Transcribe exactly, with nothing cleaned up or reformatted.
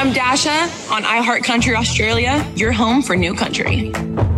I'm Dasha on iHeart Country Australia, your home for new country.